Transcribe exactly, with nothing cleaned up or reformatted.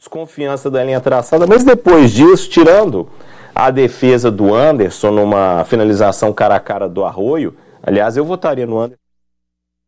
desconfiança da linha traçada, mas depois disso, tirando a defesa do Anderson numa finalização cara a cara do Arroio, aliás, eu votaria no Anderson.